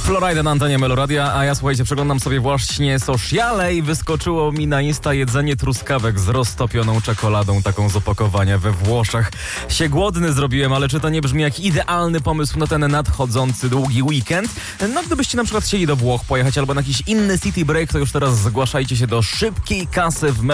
Florida na antenie Meloradia, a ja słuchajcie, przeglądam sobie właśnie sociale i wyskoczyło mi na Insta jedzenie truskawek z roztopioną czekoladą, taką z opakowania we Włoszech. Się głodny zrobiłem, ale czy to nie brzmi jak idealny pomysł na ten nadchodzący długi weekend? No gdybyście na przykład chcieli do Włoch pojechać albo na jakiś inny city break, to już teraz zgłaszajcie się do szybkiej kasy w